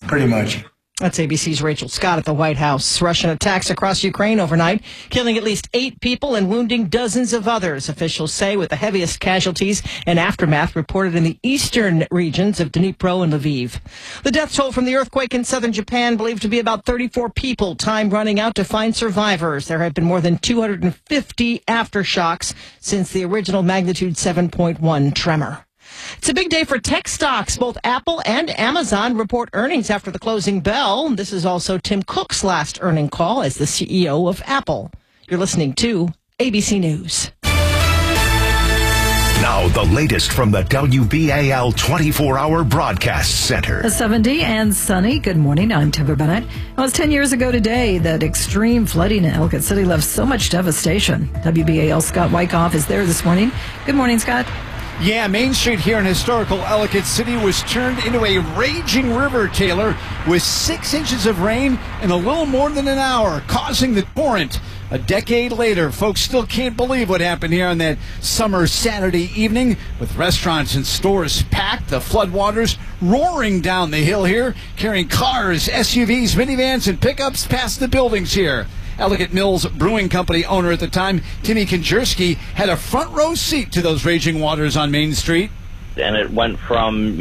pretty much. That's ABC's Rachel Scott at the White House. Russian attacks across Ukraine overnight, killing at least 8 people and wounding dozens of others, officials say, with the heaviest casualties and aftermath reported in the eastern regions of Dnipro and Lviv. The death toll from the earthquake in southern Japan believed to be about 34 people, time running out to find survivors. There have been more than 250 aftershocks since the original magnitude 7.1 tremor. It's a big day for tech stocks. Both Apple and Amazon report earnings after the closing bell. This is also Tim Cook's last earning call as the CEO of Apple. You're listening to ABC News. Now, the latest from the WBAL 24-hour broadcast center. 70 and sunny. Good morning. I'm Timber Bennett. It was 10 years ago today that extreme flooding in Ellicott City left so much devastation. WBAL Scott Wyckoff is there this morning. Good morning, Scott. Yeah, Main Street here in historical Ellicott City was turned into a raging river, Taylor, with 6 inches of rain in a little more than an hour, causing the torrent. A decade later, folks still can't believe what happened here on that summer Saturday evening, with restaurants and stores packed, the floodwaters roaring down the hill here, carrying cars, SUVs, minivans, and pickups past the buildings here. Ellicott Mills Brewing Company owner at the time, Timmy Konjerski, had a front row seat to those raging waters on Main Street. And it went from,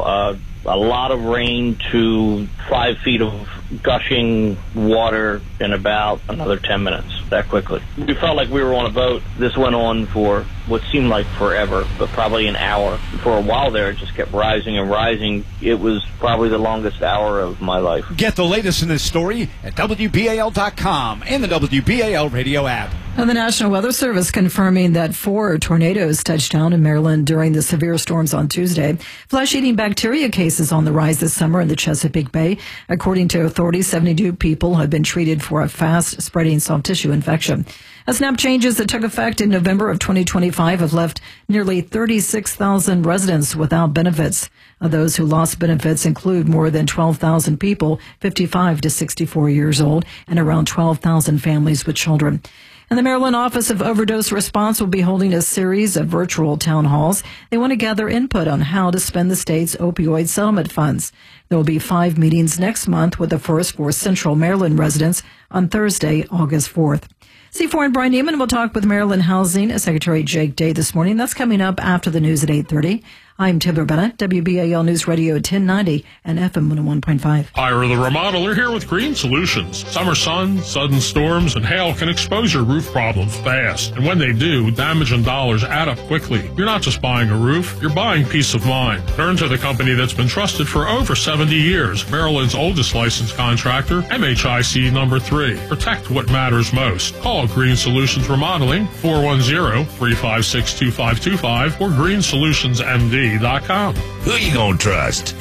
a lot of rain to 5 feet of gushing water in about another 10 minutes, that quickly. We felt like we were on a boat. This went on for what seemed like forever, but probably an hour. For a while there, it just kept rising and rising. It was probably the longest hour of my life. Get the latest in this story at WBAL.com and the WBAL radio app. And the National Weather Service confirming that 4 tornadoes touched down in Maryland during the severe storms on Tuesday. Flesh-eating bacteria cases on the rise this summer in the Chesapeake Bay. According to authorities, 72 people have been treated for a fast-spreading soft tissue infection. SNAP changes that took effect in November of 2025 have left nearly 36,000 residents without benefits. Those who lost benefits include more than 12,000 people, 55 to 64 years old, and around 12,000 families with children. And the Maryland Office of Overdose Response will be holding a series of virtual town halls. They want to gather input on how to spend the state's opioid settlement funds. There will be 5 meetings next month, with the first for Central Maryland residents on Thursday, August 4th. C4 and Brian Neiman will talk with Maryland Housing Secretary Jake Day this morning. That's coming up after the news at 8:30. I'm Timber Bennett, WBAL News Radio 1090 and FM 101.5. Ira the Remodeler here with Green Solutions. Summer sun, sudden storms, and hail can expose your roof problems fast. And when they do, damage and dollars add up quickly. You're not just buying a roof, you're buying peace of mind. Turn to the company that's been trusted for over 70 years, Maryland's oldest licensed contractor, MHIC number 3. Protect what matters most. Call Green Solutions Remodeling, 410-356-2525 or greensolutionsmd.com. Who you gonna trust?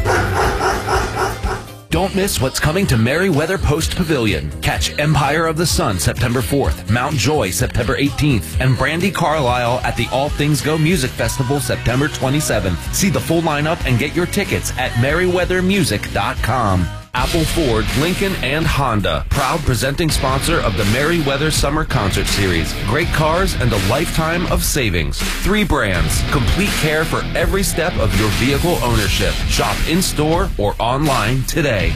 Don't miss what's coming to Merriweather Post Pavilion. Catch Empire of the Sun September 4th, Mount Joy September 18th, and Brandy Carlisle at the All Things Go Music Festival September 27th. See the full lineup and get your tickets at merriweathermusic.com. Apple, Ford, Lincoln, and Honda, proud presenting sponsor of the Merriweather Summer Concert Series. Great cars and a lifetime of savings. 3 brands, complete care for every step of your vehicle ownership. Shop in-store or online today.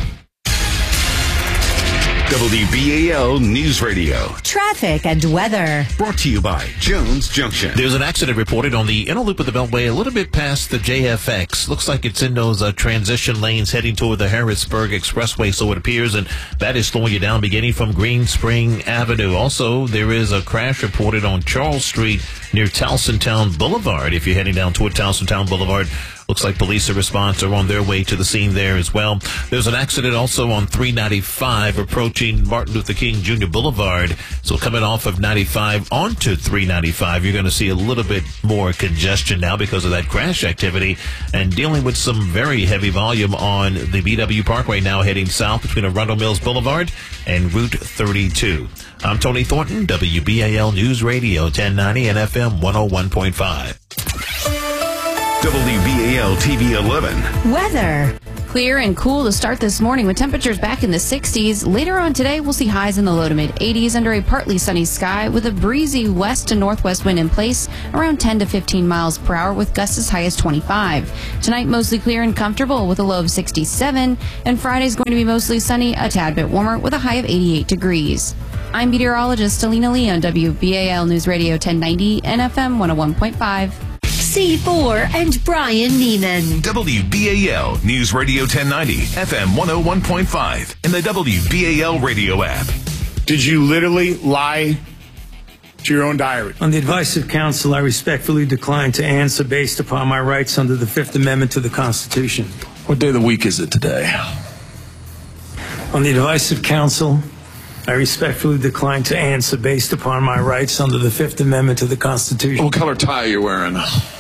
WBAL News Radio. Traffic and weather. Brought to you by Jones Junction. There's an accident reported on the inner loop of the Beltway, a little bit past the JFX. Looks like it's in those transition lanes heading toward the Harrisburg Expressway, so it appears, and that is slowing you down beginning from Green Spring Avenue. Also, there is a crash reported on Charles Street near Towsontown Boulevard. If you're heading down toward Towsontown Boulevard, looks like police and response are on their way to the scene there as well. There's an accident also on 395 approaching Martin Luther King Jr. Boulevard. So coming off of 95 onto 395, you're going to see a little bit more congestion now because of that crash activity, and dealing with some very heavy volume on the BW Parkway now heading south between Arundel Mills Boulevard and Route 32. I'm Tony Thornton, WBAL News Radio 1090 and FM 101.5. WBAL TV 11. Weather. clear and cool to start this morning with temperatures back in the 60s. Later on today, we'll see highs in the low to mid 80s under a partly sunny sky with a breezy west to northwest wind in place around 10 to 15 miles per hour with gusts as high as 25. Tonight, mostly clear and comfortable with a low of 67. And Friday's going to be mostly sunny, a tad bit warmer with a high of 88 degrees. I'm meteorologist Alina Lee on WBAL News Radio 1090 and FM 101.5. C4 and Brian Neiman. WBAL News Radio 1090, FM 101.5, and the WBAL radio app. Did you literally lie to your own diary? On the advice of counsel, I respectfully decline to answer based upon my rights under the Fifth Amendment to the Constitution. What day of the week is it today? On the advice of counsel, I respectfully decline to answer based upon my rights under the Fifth Amendment to the Constitution. What color tie are you wearing?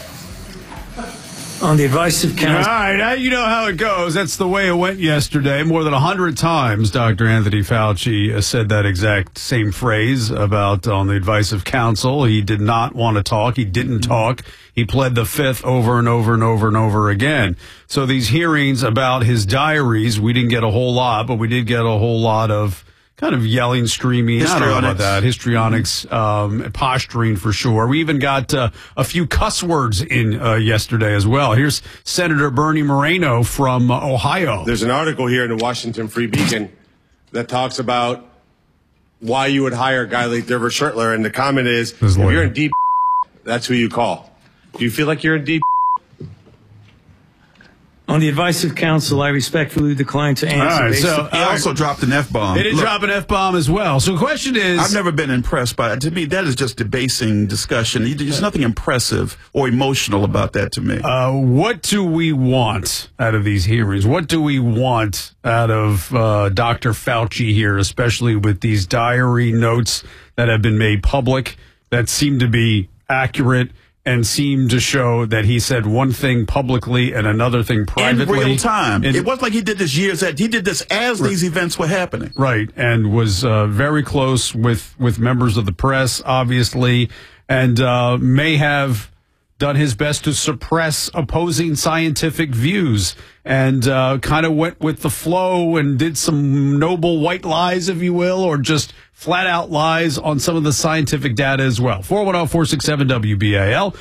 On the advice of counsel. All right, you know how it goes. That's the way it went yesterday. More than 100 times, Dr. Anthony Fauci said that exact same phrase about on the advice of counsel. He did not want to talk. He didn't talk. He pled the fifth over and over and over and over again. So these hearings about his diaries, we didn't get a whole lot, but we did get a whole lot of kind of yelling, screaming, I don't know about that, histrionics, posturing for sure. We even got a few cuss words in yesterday as well. Here's Senator Bernie Moreno from Ohio. There's an article here in the Washington Free Beacon that talks about why you would hire a guy like Dervish Schertler, and the comment is, if you're in deep, that's who you call. Do you feel like you're in deep? On the advice of counsel, I respectfully decline to answer. All right, so he also dropped an F-bomb. They did drop an F-bomb as well. So the question is... I've never been impressed by it. To me, that is just debasing discussion. There's nothing impressive or emotional about that to me. What do we want out of these hearings? What do we want out of Dr. Fauci here, especially with these diary notes that have been made public that seem to be accurate and seem to show that he said one thing publicly and another thing privately. In real time. It wasn't like he did this he did this as these events were happening. Right, and was very close with members of the press, obviously, and may have done his best to suppress opposing scientific views and kind of went with the flow and did some noble white lies, if you will, or just flat out lies on some of the scientific data as well. 410-467-WBAL,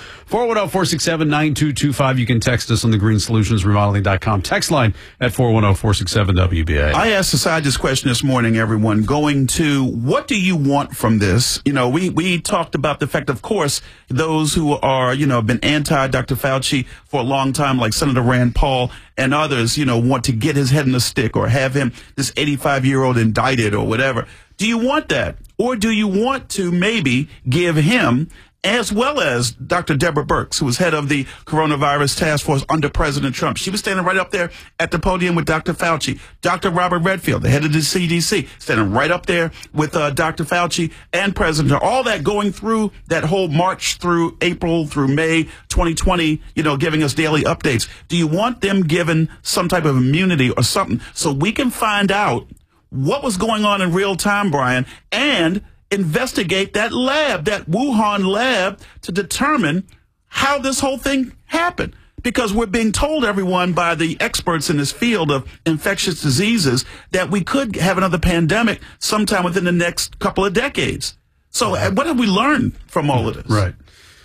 410-467-9225. You can text us on the greensolutionsremodeling.com text line at 410-467-WBAL. I asked the side this question this morning, everyone, going to what do you want from this? You know, we talked about the fact, of course, those who are, have been anti-Dr. Fauci for a long time, like Senator Rand Paul and others, want to get his head in a stick or have him, this 85-year-old, indicted or whatever. Do you want that? Or do you want to maybe give him, as well as Dr. Deborah Birx, who was head of the coronavirus task force under President Trump? She was standing right up there at the podium with Dr. Fauci. Dr. Robert Redfield, the head of the CDC, standing right up there with Dr. Fauci and President Trump. All that going through that whole March through April through May 2020, giving us daily updates. Do you want them given some type of immunity or something so we can find out what was going on in real time, Brian, and investigate that lab, that Wuhan lab, to determine how this whole thing happened? Because we're being told, everyone, by the experts in this field of infectious diseases that we could have another pandemic sometime within the next couple of decades. So what have we learned from all of this? Right.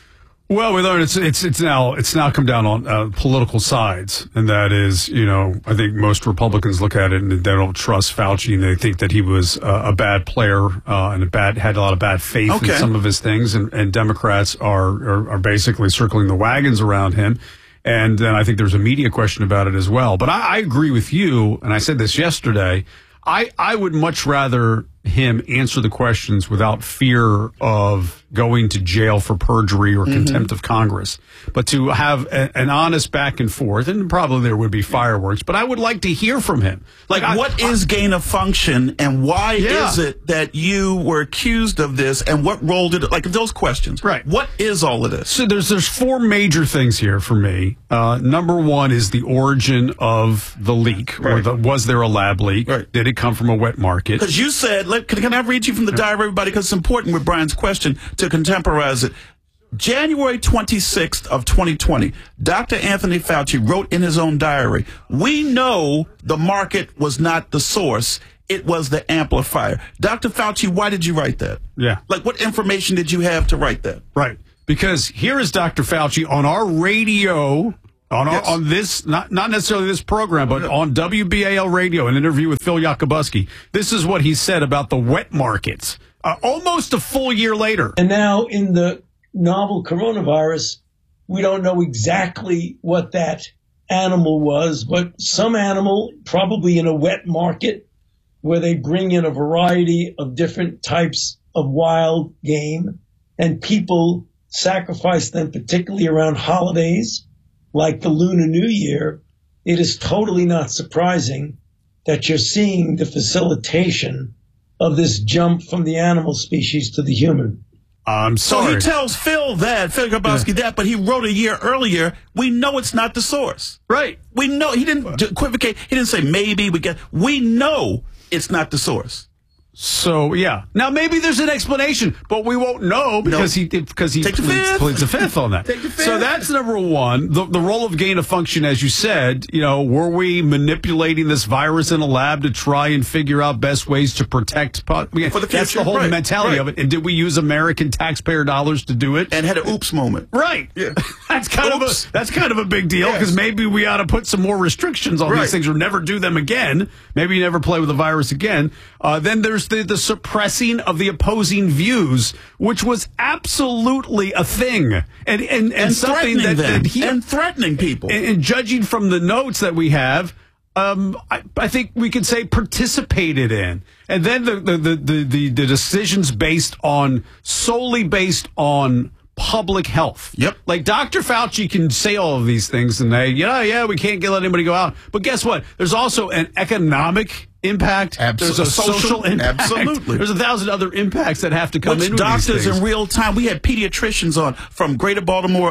Well, we learned it's now come down on political sides, and that is, I think most Republicans look at it and they don't trust Fauci, and they think that he was a bad player and had a lot of bad faith in some of his things, and Democrats are basically circling the wagons around him. And then I think there's a media question about it as well. But I agree with you, and I said this yesterday. I would much rather him answer the questions without fear of going to jail for perjury or contempt of Congress, but to have an honest back and forth, and probably there would be fireworks, but I would like to hear from him. What is gain of function, and why is it that you were accused of this, and what role did it, those questions? Right. What is all of this? So there's four major things here for me. Number one is the origin of the leak, or was there a lab leak? Right. Did it come from a wet market? Because you said, can I read you from the diary, everybody, because it's important with Brian's question to contemporize it. January 26th of 2020, Dr. Anthony Fauci wrote in his own diary, "We know the market was not the source. It was the amplifier." Dr. Fauci, why did you write that? Yeah. Like, what information did you have to write that? Right. Because here is Dr. Fauci on our radio, on this, not necessarily this program, but on WBAL radio, an interview with Phil Yakubuski. This is what he said about the wet markets almost a full year later. And now in the novel coronavirus, we don't know exactly what that animal was, but some animal, probably in a wet market, where they bring in a variety of different types of wild game, and people sacrifice them, particularly around holidays, like the Lunar New Year. It is totally not surprising that you're seeing the facilitation of this jump from the animal species to the human. I'm sorry. So he tells Phil Yakubuski that, but he wrote a year earlier, we know it's not the source. Right. We know, he didn't equivocate, he didn't say maybe, we know it's not the source. So, yeah. Now, maybe there's an explanation, but we won't know because he pleads the fifth on that. Take the fifth. So that's number one. The role of gain of function, as you said, were we manipulating this virus in a lab to try and figure out best ways to protect for the future? That's the whole mentality of it. And did we use American taxpayer dollars to do it? And had an oops moment. Right. Yeah. That's kind of a big deal because maybe we ought to put some more restrictions on these things or never do them again. Maybe you never play with the virus again. Then there's the suppressing of the opposing views, which was absolutely a thing, and something and threatening people. And judging from the notes that we have, I think we could say participated in. And then the decisions solely based on public health. Yep. Like Dr. Fauci can say all of these things and we can't let anybody go out. But guess what? There's also an economic impact. There's a social impact. Absolutely. There's 1,000 other impacts that have to come into doctors these things. In real time. We had pediatricians on from Greater Baltimore,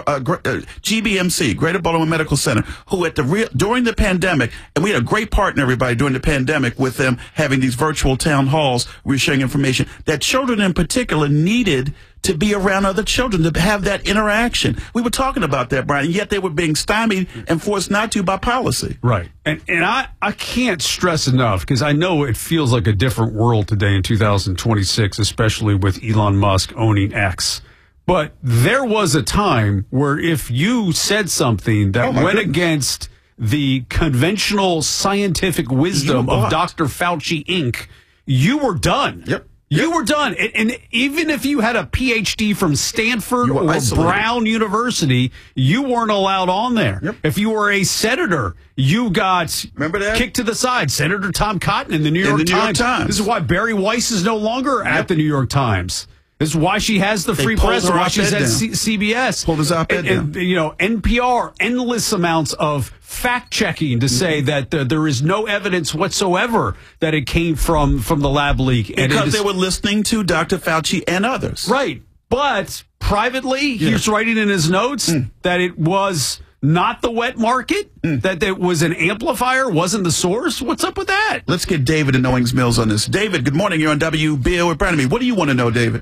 GBMC, Greater Baltimore Medical Center, who during the pandemic, and we had a great partner, everybody, during the pandemic with them having these virtual town halls where we're sharing information that children in particular needed to be around other children, to have that interaction. We were talking about that, Brian, and yet they were being stymied and forced not to by policy. Right. And I can't stress enough, because I know it feels like a different world today in 2026, especially with Elon Musk owning X. But there was a time where if you said something that went against the conventional scientific wisdom of Dr. Fauci, Inc., you were done. Yep. You were done. And even if you had a PhD from Stanford or Brown University, you weren't allowed on there. Yep. If you were a senator, you got kicked to the side. Senator Tom Cotton in the New York Times. This is why Barry Weiss is no longer at the New York Times. This is why she has the Free Press, or why she's at CBS. Pulled his op-ed down. NPR, endless amounts of fact-checking to say that there is no evidence whatsoever that it came from the lab leak. Because they were listening to Dr. Fauci and others. Right. But privately, he's writing in his notes that it was not the wet market, that it was an amplifier, wasn't the source. What's up with that? Let's get David in Owings Mills on this. David, good morning. You're on WBO with Brandon. What do you want to know, David?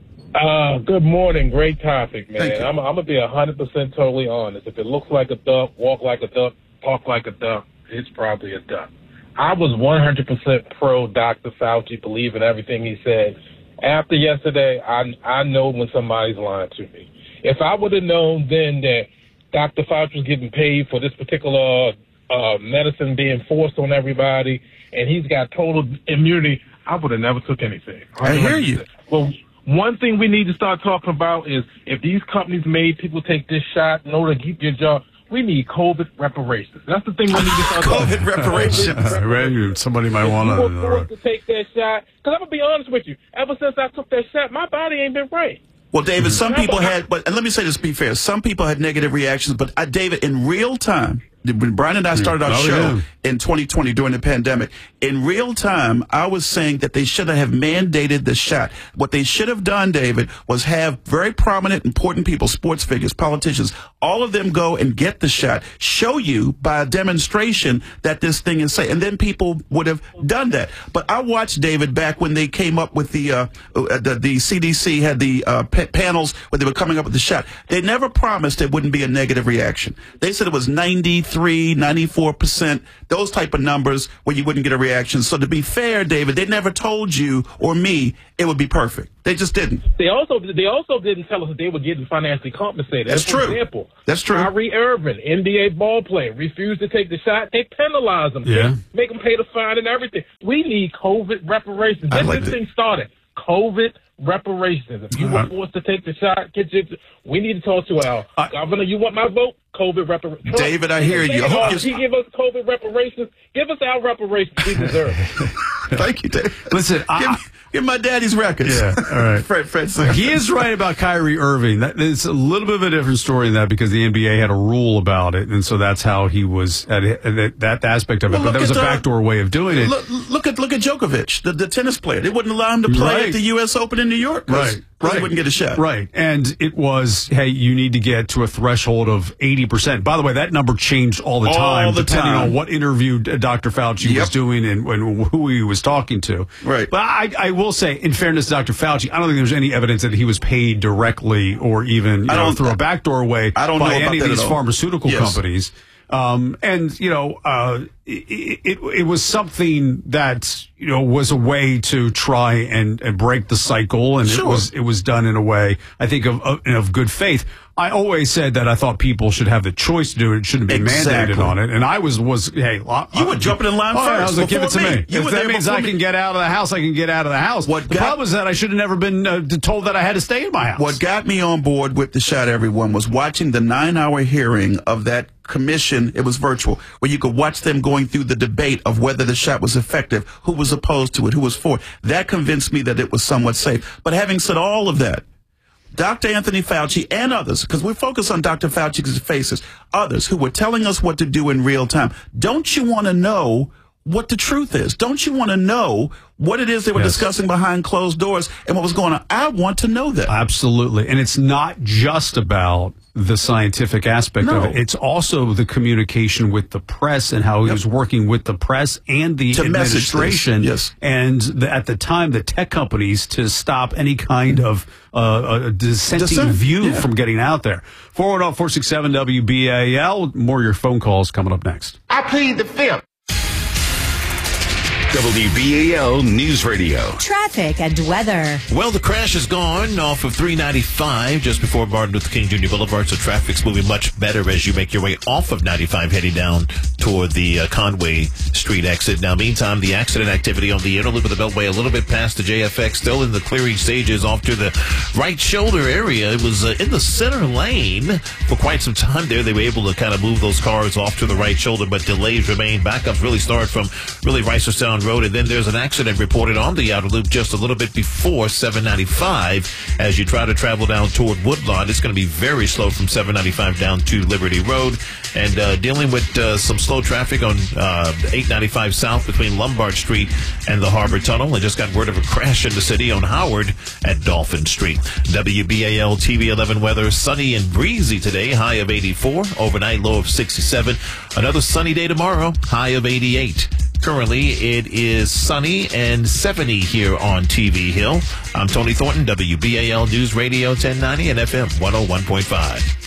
Good morning. Great topic, man. I'm going to be 100% totally honest. If it looks like a duck, walk like a duck, talk like a duck, it's probably a duck. I was 100% pro Dr. Fauci, believe in everything he said. After yesterday, I know when somebody's lying to me. If I would have known then that Dr. Fauci was getting paid for this particular medicine being forced on everybody, and he's got total immunity, I would have never took anything. I hear you. Well, one thing we need to start talking about is if these companies made people take this shot in order to keep your job, we need COVID reparations. That's the thing we need to start talking about. COVID reparations. Somebody might want to take that shot. Because I'm going to be honest with you. Ever since I took that shot, my body ain't been right. Well, David, some people had, and let me say this to be fair, some people had negative reactions, but David, in real time, when Brian and I started our show in 2020 during the pandemic, in real time, I was saying that they should have mandated the shot. What they should have done, David, was have very prominent, important people, sports figures, politicians, all of them go and get the shot, show you by a demonstration that this thing is safe, and then people would have done that. But I watched, David, back when they came up with the CDC had the panels where they were coming up with the shot. They never promised it wouldn't be a negative reaction. They said it was 93, 94%, those type of numbers where you wouldn't get a reaction. So to be fair, David, they never told you or me it would be perfect. They just didn't. They also didn't tell us that they were getting financially compensated. That's true. Example, that's true. Kyrie Irving, NBA ball player, refused to take the shot. They penalize them. Yeah. They make them pay the fine and everything. We need COVID reparations. This thing started. COVID reparations. If you were forced to take the shot, we need to talk to our governor. You want my vote? COVID reparations. David, I hear you. If he give us COVID reparations, give us our reparations we deserve. Thank you, David. Listen, give my daddy's records. Yeah, all right. Fred he is right about Kyrie Irving. It's a little bit of a different story than that because the NBA had a rule about it, and so that's how he was at that aspect of it. But that was a backdoor way of doing it. Look at Djokovic, the tennis player. They wouldn't allow him to play at the U.S. Open in New York. Right. He wouldn't get a shot. Right. And it was, hey, you need to get to a threshold of 80%. By the way, that number changed all the time, depending on what interview Dr. Fauci was doing and who he was talking to. Right. But I will say, in fairness to Dr. Fauci, I don't think there's any evidence that he was paid directly or even through a backdoor way by any of these pharmaceutical companies. It was something that was a way to try and break the cycle, and it was done in a way I think of good faith. I always said that I thought people should have the choice to do it; it shouldn't be mandated on it. And I was hey, you were jumping in line first. I was like, give it to me. If that means I can get out of the house, I can get out of the house. The problem is that I should have never been told that I had to stay in my house. What got me on board with the shot, everyone, was watching the 9-hour hearing of that commission. It was virtual, where you could watch them going through the debate of whether the shot was effective, who was opposed to it, who was for it. That convinced me that it was somewhat safe. But having said all of that, Dr. Anthony Fauci and others, because we focus on Dr. Fauci's faces, others who were telling us what to do in real time. Don't you want to know what the truth is? Don't you want to know what it is they were discussing behind closed doors and what was going on? I want to know that. Absolutely. And it's not just about the scientific aspect of it. It's also the communication with the press and how he was working with the press and the administration. And at the time, the tech companies to stop any kind of dissenting view from getting out there. 410-467 WBAL. More of your phone calls coming up next. I plead the fifth. WBAL News Radio. Traffic and weather. Well, the crash is gone off of 395 just before Martin Luther King Jr. Boulevard, so traffic's moving much better as you make your way off of 95 heading down toward the Conway Street exit. Now, meantime, the accident activity on the inner loop of the Beltway a little bit past the JFX, still in the clearing stages off to the right shoulder area. It was in the center lane for quite some time there. They were able to kind of move those cars off to the right shoulder, but delays remain. Backups really start from Reisterstown Road, and then there's an accident reported on the outer loop just a little bit before 795 as you try to travel down toward Woodlawn. It's going to be very slow from 795 down to Liberty Road, and dealing with some slow traffic on 895 South between Lombard Street and the Harbor Tunnel. I just got word of a crash in the city on Howard at Dolphin Street. WBAL TV 11 weather, sunny and breezy today, high of 84, overnight low of 67. Another sunny day tomorrow, high of 88. Currently, it is sunny and 70 here on TV Hill. I'm Tony Thornton, WBAL News Radio 1090 and FM 101.5.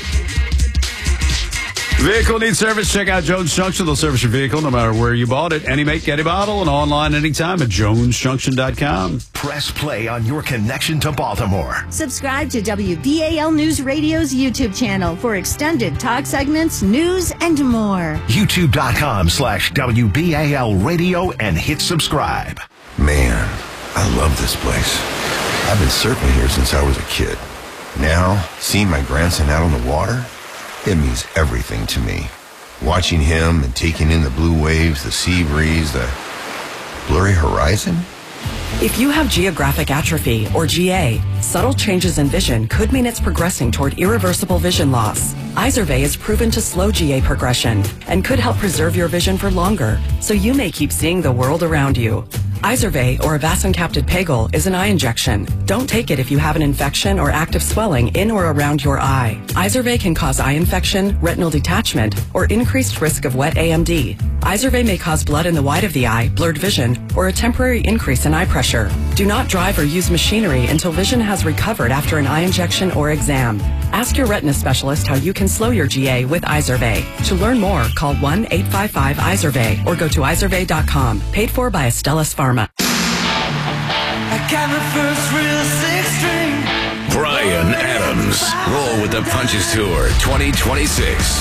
Vehicle needs service? Check out Jones Junction. They'll service your vehicle no matter where you bought it. Any make, any model, and online anytime at jonesjunction.com. Press play on your connection to Baltimore. Subscribe to WBAL News Radio's YouTube channel for extended talk segments, news, and more. YouTube.com/WBAL Radio and hit subscribe. Man, I love this place. I've been surfing here since I was a kid. Now, seeing my grandson out on the water, it means everything to me. Watching him and taking in the blue waves, the sea breeze, the blurry horizon. If you have geographic atrophy, or GA, subtle changes in vision could mean it's progressing toward irreversible vision loss. Izervay is proven to slow GA progression and could help preserve your vision for longer, so you may keep seeing the world around you. Izervay, or avacincaptad pegol, is an eye injection. Don't take it if you have an infection or active swelling in or around your eye. Izervay can cause eye infection, retinal detachment, or increased risk of wet AMD. Izervay may cause blood in the white of the eye, blurred vision, or a temporary increase in eye pressure. Do not drive or use machinery until vision has recovered after an eye injection or exam. Ask your retina specialist how you can slow your GA with Izervay. To learn more, call 1-855-IZERVAY or go to izervay.com. Paid for by Astellas Pharma. I got my first real six-string. Bryan Adams. Roll with the Punches Tour 2026.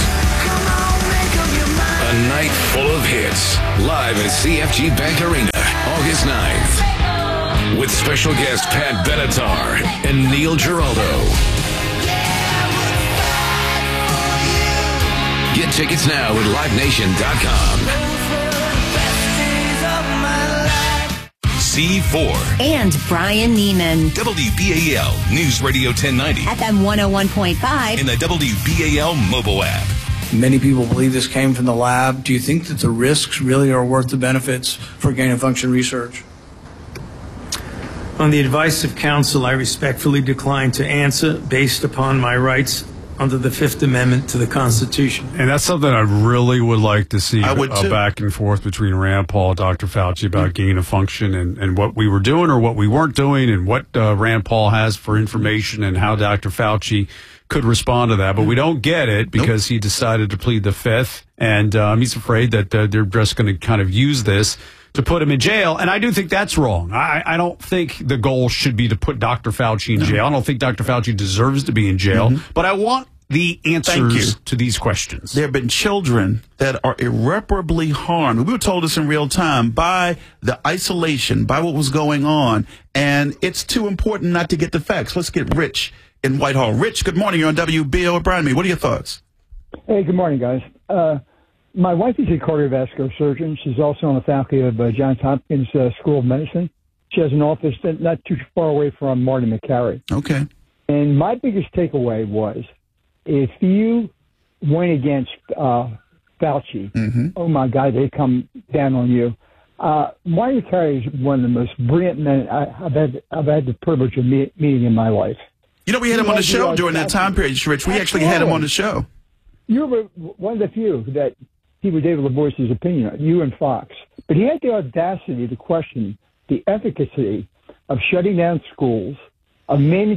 A night full of hits. Live at CFG Bank Arena, August 9th. With special guest Pat Benatar and Neil Giraldo. Get tickets now at LiveNation.com. C4 and Brian Neiman. WBAL News Radio 1090. FM 101.5. In the WBAL mobile app. Many people believe this came from the lab. Do you think that the risks really are worth the benefits for gain-of-function research? On the advice of counsel, I respectfully decline to answer based upon my rights under the Fifth Amendment to the Constitution. And that's something I really would like to see, I would too. Back and forth between Rand Paul and Dr. Fauci about gain of function and what we were doing or what we weren't doing and what Rand Paul has for information and how Dr. Fauci could respond to that. But we don't get it because he decided to plead the Fifth, and he's afraid that they're just going to kind of use this to put him in jail. And I do think that's wrong. I don't think the goal should be to put Dr. Fauci in jail. I don't think Dr. Fauci deserves to be in jail. But I want the answers to these questions. There have been children that are irreparably harmed. We were told this in real time by the isolation, by what was going on. And it's too important not to get the facts. Let's get Rich in Whitehall. Rich, good morning. You're on WBO with Brian. What are your thoughts? Hey, good morning, guys. My wife is a cardiovascular surgeon. She's also on the faculty of Johns Hopkins School of Medicine. She has an office not too far away from Marty McCary. Okay. And my biggest takeaway was, if you went against Fauci, oh my God, they come down on you. Marty McCary is one of the most brilliant men I've had the privilege of meeting in my life. You know, we had him on the show during that time period, Rich. We actually had him on the show. You were one of the few that he was able to voice his opinion on, you and Fox. But he had the audacity to question the efficacy of shutting down schools, of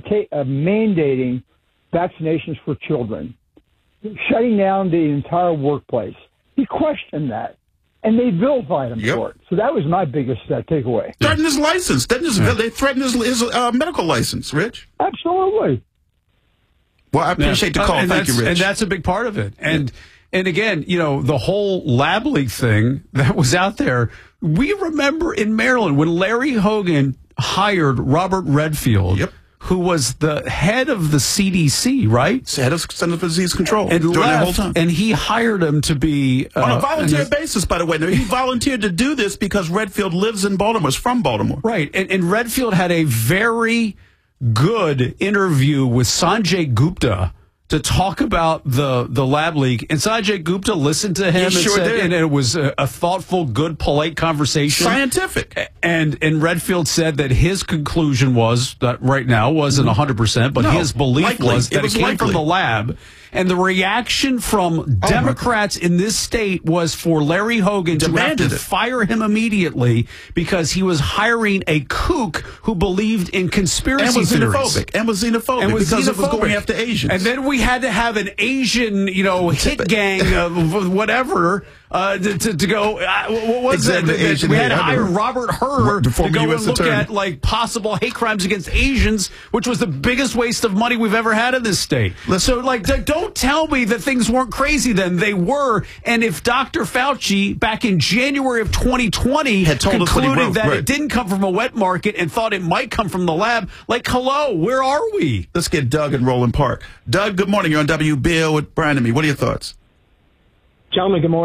mandating vaccinations for children, shutting down the entire workplace. He questioned that, and they vilified him for it. So that was my biggest takeaway. Threatened his license. They threatened his medical license, Rich. Absolutely. Well, I appreciate the call. Thank you, Rich. And that's a big part of it. And again, you know, the whole lab leak thing that was out there, we remember in Maryland when Larry Hogan hired Robert Redfield, who was the head of the CDC, right? Head of Center for Disease Control. And during that whole time. And he hired him to be... on a volunteer basis, by the way. He volunteered to do this because Redfield lives in Baltimore, is from Baltimore. Right. And Redfield had a very good interview with Sanjay Gupta to talk about the lab leak, and Sanjay Gupta listened to him and it was a thoughtful, good, polite conversation. Scientific. And Redfield said that his conclusion was that right now wasn't 100%, but his belief was that it came from the lab. And the reaction from Democrats in this state was for Larry Hogan to have to fire him immediately because he was hiring a kook who believed in conspiracy theories. And was xenophobic because it was going after Asians. And then we had to have an Asian, hit gang of whatever to go. What was that? We had to hire Robert Hur to go and look at possible hate crimes against Asians, which was the biggest waste of money we've ever had in this state. So don't tell me that things weren't crazy then. They were. And if Dr. Fauci back in January of 2020 had told concluded that it didn't come from a wet market and thought it might come from the lab, hello, where are we? Let's get Doug in Roland Park. Doug, good morning. You're on WBO with Brian and me. What are your thoughts? Gentlemen, good morning.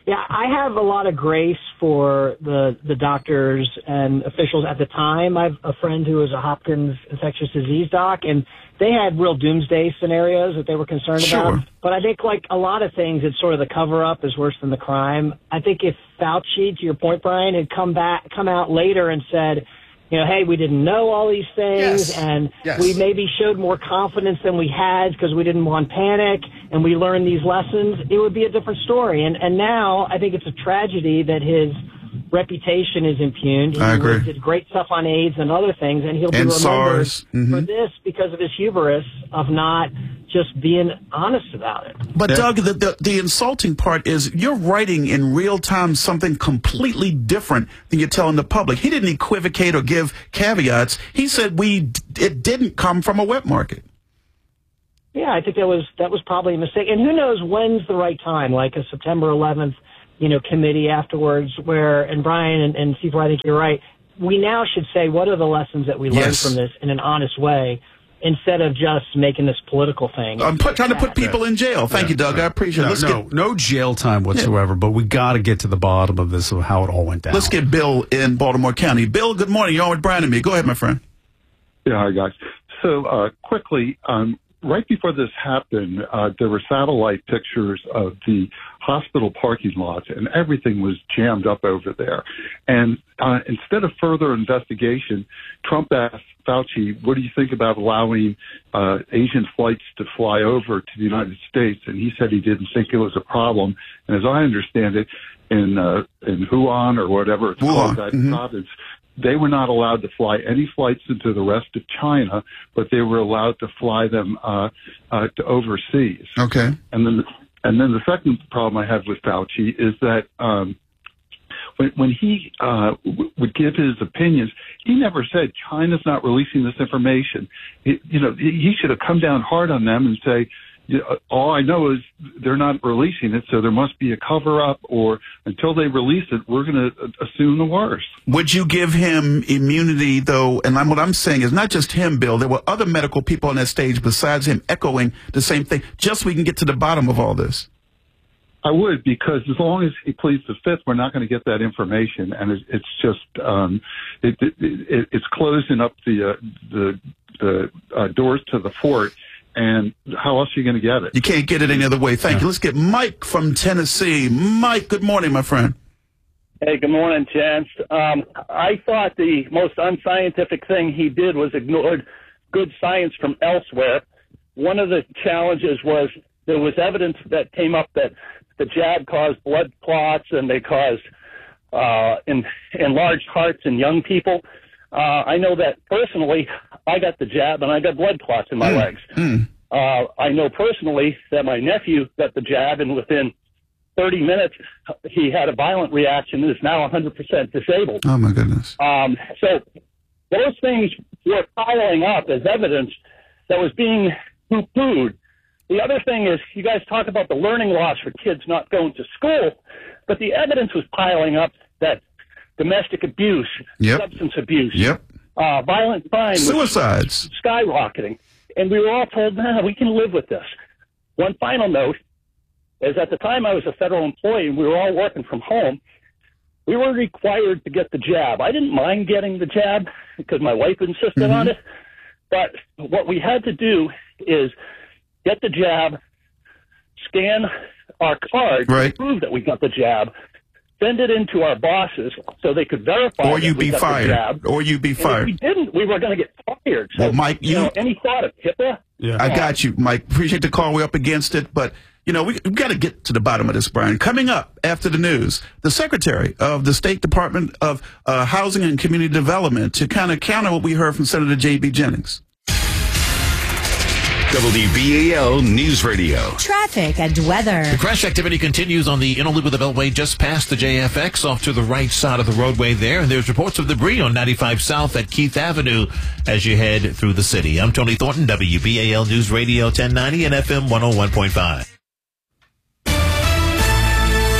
Yeah, I have a lot of grace for the doctors and officials at the time. I have a friend who was a Hopkins infectious disease doc, and they had real doomsday scenarios that they were concerned about. But I think, like a lot of things, it's sort of the cover-up is worse than the crime. I think if Fauci, to your point, Brian, had come out later and said, you know, hey, we didn't know all these things, and we maybe showed more confidence than we had because we didn't want panic, and we learned these lessons, it would be a different story. And now I think it's a tragedy that his reputation is impugned. I agree. He did great stuff on AIDS and other things, and he'll be remembered SARS. for this because of his hubris of not just being honest about it. But Doug, the insulting part is you're writing in real time something completely different than you're telling the public. He didn't equivocate or give caveats. He said it didn't come from a wet market. Yeah, I think that was probably a mistake. And who knows when's the right time, like a September 11th, committee afterwards where, and Brian and Steve, I think you're right. We now should say, what are the lessons that we learned from this in an honest way, instead of just making this political thing. I'm trying to put people in jail. Thank you, Doug. I appreciate it. No jail time whatsoever, but we got to get to the bottom of this, of how it all went down. Let's get Bill in Baltimore County. Bill, good morning. You're on with Brian and me. Go ahead, my friend. Yeah, hi, guys. So quickly, right before this happened, there were satellite pictures of the hospital parking lots, and everything was jammed up over there. And instead of further investigation, Trump asked Fauci, what do you think about allowing Asian flights to fly over to the United States? And he said he didn't think it was a problem. And as I understand it, in Wuhan or whatever it's called, that province, they were not allowed to fly any flights into the rest of China, but they were allowed to fly them to overseas. Okay. And then the second problem I had with Fauci is that when he would give his opinions, he never said China's not releasing this information. He should have come down hard on them and say, all I know is they're not releasing it, so there must be a cover-up, or until they release it, we're going to assume the worst. Would you give him immunity, though? And what I'm saying is not just him, Bill. There were other medical people on that stage besides him echoing the same thing, just so we can get to the bottom of all this. I would, because as long as he pleads the fifth, we're not going to get that information, and it's just it's closing up the doors to the fort. And how else are you going to get it? You can't get it any other way. Thank you. Let's get Mike from Tennessee. Mike, good morning, my friend. Hey, good morning, gents. I thought the most unscientific thing he did was ignored good science from elsewhere. One of the challenges was there was evidence that came up that the jab caused blood clots, and they caused enlarged hearts in young people. I know that personally, I got the jab and I got blood clots in my legs. I know personally that my nephew got the jab, and within 30 minutes, he had a violent reaction and is now 100% disabled. Oh, my goodness. So those things were piling up as evidence that was being poo-pooed. The other thing is, you guys talk about the learning loss for kids not going to school, but the evidence was piling up that domestic abuse, substance abuse, violent crime, suicides, skyrocketing. And we were all told, we can live with this. One final note is, at the time I was a federal employee and we were all working from home, we were required to get the jab. I didn't mind getting the jab because my wife insisted on it. But what we had to do is get the jab, scan our card to prove that we got the jab, send it into our bosses so they could verify. Or you'd be fired. Or you'd be fired. If we didn't, we were going to get fired. So, well, Mike, any thought of HIPAA? I got you, Mike. Appreciate the call. We're up against it, but we've got to get to the bottom of this, Brian. Coming up after the news, the Secretary of the State Department of Housing and Community Development to kind of counter what we heard from Senator J.B. Jennings. WBAL News Radio. Traffic and weather. The crash activity continues on the inner loop of the Beltway just past the JFX, off to the right side of the roadway there. And there's reports of debris on 95 South at Keith Avenue as you head through the city. I'm Tony Thornton, WBAL News Radio 1090 and FM 101.5.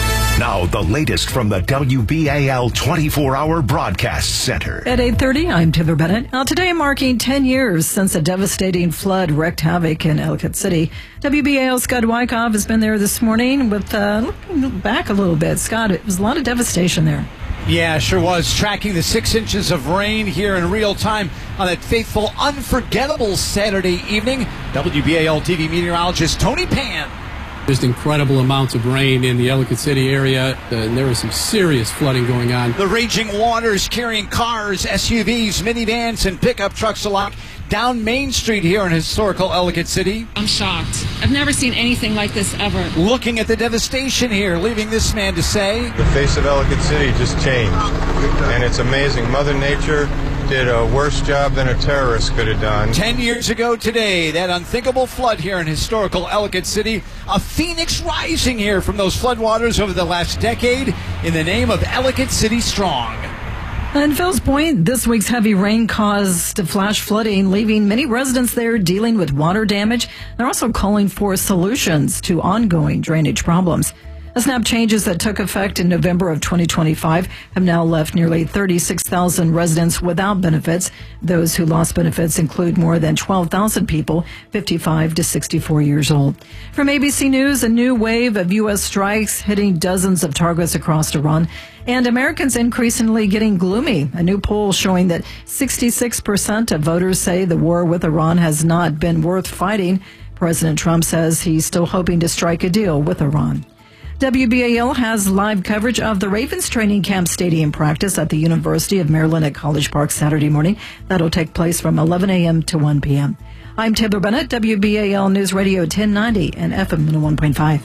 Now, the latest from the WBAL 24-hour broadcast center. At 8:30, I'm Taylor Bennett. Now, today marking 10 years since a devastating flood wreaked havoc in Ellicott City. WBAL's Scott Wyckoff has been there this morning with looking back a little bit. Scott, it was a lot of devastation there. Yeah, sure was. Tracking the 6 inches of rain here in real time on that fateful, unforgettable Saturday evening. WBAL TV meteorologist Tony Pan. Just incredible amounts of rain in the Ellicott City area, and there was some serious flooding going on. The raging waters carrying cars, SUVs, minivans, and pickup trucks alike down Main Street here in historical Ellicott City. I'm shocked. I've never seen anything like this ever. Looking at the devastation here, leaving this man to say, the face of Ellicott City just changed, and it's amazing. Mother Nature did a worse job than a terrorist could have done. 10 years ago today, that unthinkable flood here in historical Ellicott City, a phoenix rising here from those floodwaters over the last decade in the name of Ellicott City Strong. In Fells Point, this week's heavy rain caused flash flooding, leaving many residents there dealing with water damage. They're also calling for solutions to ongoing drainage problems. The SNAP changes that took effect in November of 2025 have now left nearly 36,000 residents without benefits. Those who lost benefits include more than 12,000 people, 55 to 64 years old. From ABC News, a new wave of U.S. strikes hitting dozens of targets across Iran, and Americans increasingly getting gloomy. A new poll showing that 66% of voters say the war with Iran has not been worth fighting. President Trump says he's still hoping to strike a deal with Iran. WBAL has live coverage of the Ravens training camp stadium practice at the University of Maryland at College Park Saturday morning. That'll take place from 11 a.m. to 1 p.m. I'm Taylor Bennett, WBAL News Radio 1090 and FM 101.5.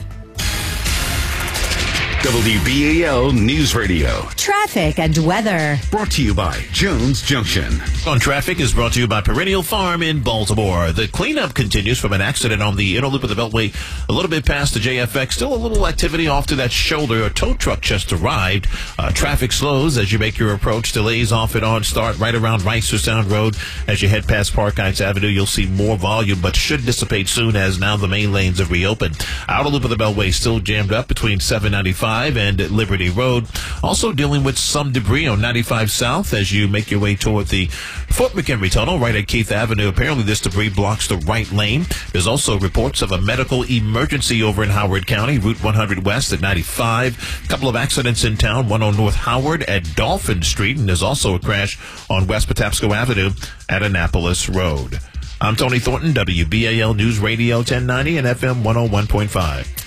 WBAL News Radio. Traffic and weather. Brought to you by Jones Junction. On traffic is brought to you by Perennial Farm in Baltimore. The cleanup continues from an accident on the inner loop of the Beltway, a little bit past the JFX. Still a little activity off to that shoulder. A tow truck just arrived. Traffic slows as you make your approach. Delays off and on start right around Reisterstown Road. As you head past Park Heights Avenue, you'll see more volume, but should dissipate soon as now the main lanes have reopened. Outer loop of the Beltway still jammed up between 795 and Liberty Road. Also dealing with some debris on 95 South as you make your way toward the Fort McHenry Tunnel right at Keith Avenue. Apparently this debris blocks the right lane. There's also reports of a medical emergency over in Howard County, Route 100 West at 95. A couple of accidents in town, one on North Howard at Dolphin Street, and there's also a crash on West Patapsco Avenue at Annapolis Road. I'm Tony Thornton, WBAL News Radio 1090 and FM 101.5.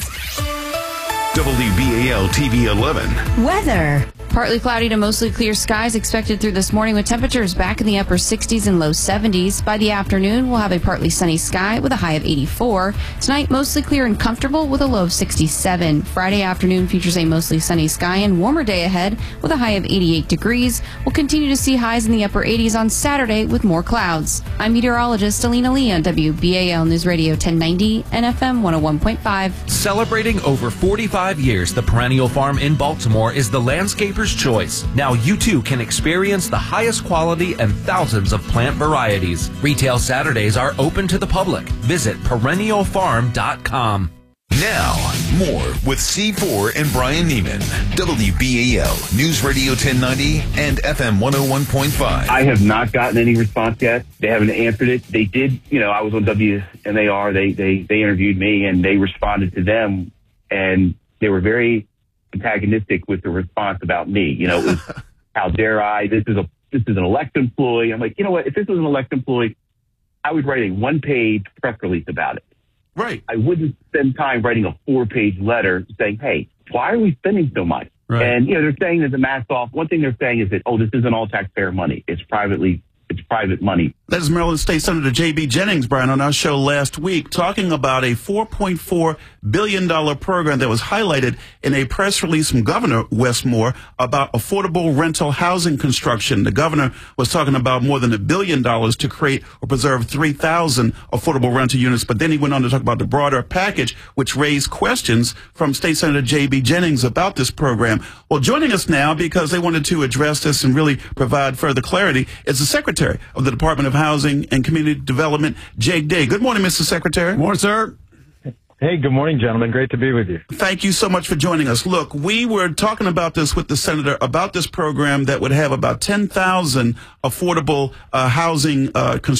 WBAL TV 11. Weather. Partly cloudy to mostly clear skies expected through this morning with temperatures back in the upper 60s and low 70s. By the afternoon, we'll have a partly sunny sky with a high of 84. Tonight, mostly clear and comfortable with a low of 67. Friday afternoon features a mostly sunny sky and warmer day ahead with a high of 88 degrees. We'll continue to see highs in the upper 80s on Saturday with more clouds. I'm meteorologist Alina Lee on WBAL News Radio 1090 and FM 101.5. Celebrating over 45 years, the Perennial Farm in Baltimore is the landscaper's choice. Now you too can experience the highest quality and thousands of plant varieties. Retail Saturdays are open to the public. Visit perennialfarm.com. Now, more with C4 and Brian Neiman. WBAL News Radio 1090 and FM 101.5. I have not gotten any response yet. They haven't answered it. They did, I was on WMAR. They interviewed me and they responded to them, and they were very antagonistic with the response about me. It was, how dare I? This is an elected employee. I'm like, you know what? If this was an elected employee, I would write a 1-page press release about it. Right. I wouldn't spend time writing a 4-page letter saying, hey, why are we spending so much? Right. And, they're saying that the mask off. One thing they're saying is that, this isn't all taxpayer money. It's private money. That is Maryland State Senator J.B. Jennings, Brian, on our show last week, talking about a $4.4 billion program that was highlighted in a press release from Governor Wes Moore about affordable rental housing construction. The governor was talking about more than $1 billion to create or preserve 3,000 affordable rental units. But then he went on to talk about the broader package, which raised questions from State Senator J.B. Jennings about this program. Well, joining us now, because they wanted to address this and really provide further clarity, is the Secretary of the Department of Housing and Community Development, Jake Day. Good morning, Mr. Secretary. Morning, sir. Hey, good morning, gentlemen. Great to be with you. Thank you so much for joining us. Look, we were talking about this with the senator about this program that would have about 10,000 affordable housing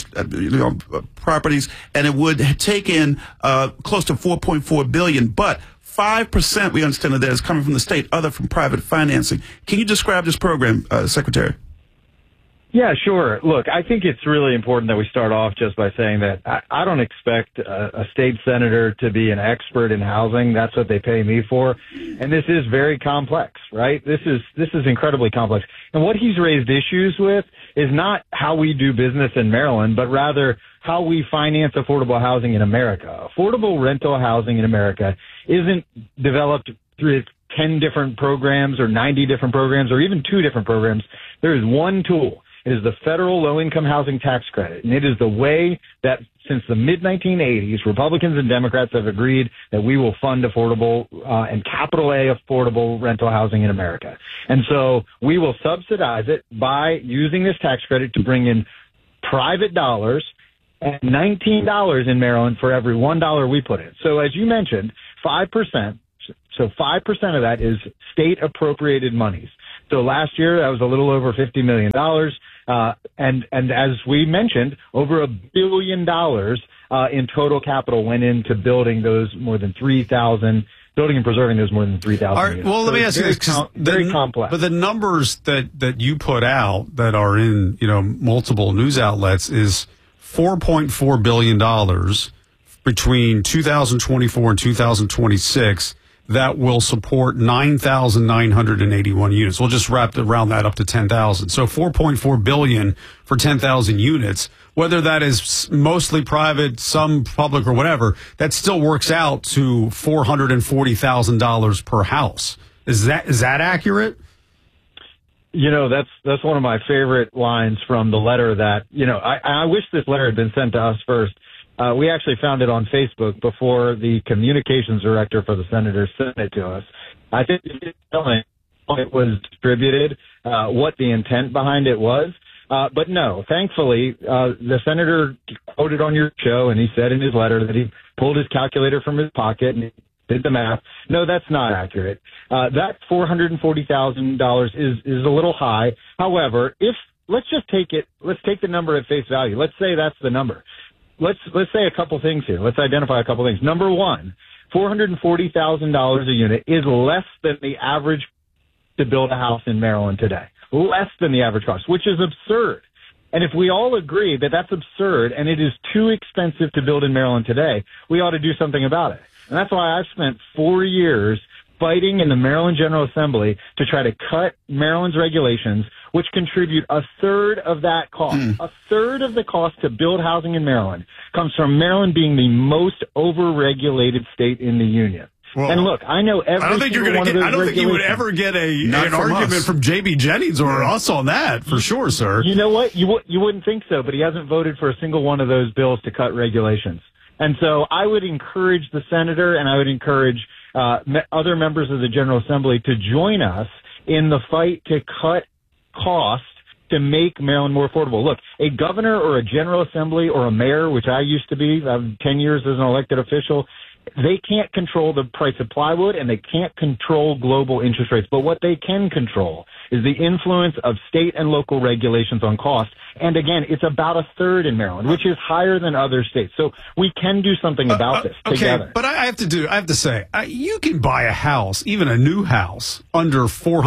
properties, and it would take in close to $4.4 billion. But 5% we understand of that is coming from the state, other from private financing. Can you describe this program, Secretary? Yeah, sure. Look, I think it's really important that we start off just by saying that I don't expect a state senator to be an expert in housing. That's what they pay me for. And this is very complex, right? This is incredibly complex. And what he's raised issues with is not how we do business in Maryland, but rather how we finance affordable housing in America. Affordable rental housing in America isn't developed through 10 different programs or 90 different programs or even 2 different programs. There is one tool. It is the federal low-income housing tax credit, and it is the way that since the mid-1980s, Republicans and Democrats have agreed that we will fund affordable and capital A affordable rental housing in America. And so we will subsidize it by using this tax credit to bring in private dollars and $19 in Maryland for every $1 we put in. So as you mentioned, 5%. So 5% of that is state-appropriated monies. So last year, that was a little over $50 million. And as we mentioned, over $1 billion in total capital went into building those more than 3,000, building and preserving those more than 3,000 All right, units. well, let me ask you this, very complex. But the numbers that you put out that are in, multiple news outlets is $4.4 billion between 2024 and 2026 that will support 9,981 units. We'll just round that up to 10,000. So $4.4 billion for 10,000 units. Whether that is mostly private, some public, or whatever, that still works out to $440,000 per house. Is that accurate? That's one of my favorite lines from the letter that, I wish this letter had been sent to us first. We actually found it on Facebook before the communications director for the senator sent it to us. I think it was distributed, what the intent behind it was. But no, thankfully, the senator quoted on your show, and he said in his letter that he pulled his calculator from his pocket and did the math. No, that's not accurate. That $440,000 is a little high. However, let's take the number at face value. Let's say that's the number. Let's say a couple things here. Let's identify a couple things. Number one, $440,000 a unit is less than the average to build a house in Maryland today. Less than the average cost, which is absurd. And if we all agree that that's absurd and it is too expensive to build in Maryland today, we ought to do something about it. And that's why I've spent 4 years fighting in the Maryland General Assembly to try to cut Maryland's regulations, which contribute a third of that cost. A third of the cost to build housing in Maryland comes from Maryland being the most overregulated state in the union. Well, and look, I know every I don't think you're going to get. I don't think you would ever get an argument from J.B. Jennings or us on that for sure, sir. You know what? You wouldn't think so, but he hasn't voted for a single one of those bills to cut regulations. And so I would encourage the senator and I would encourage other members of the General Assembly to join us in the fight to cut costs to make Maryland more affordable. Look, a governor or a General Assembly or a mayor, which I used to be, I have 10 years as an elected official, they can't control the price of plywood and they can't control global interest rates. But what they can control is the influence of state and local regulations on cost. And again, it's about a third in Maryland, which is higher than other states. So we can do something about this together. But I have to say, you can buy a house, even a new house, under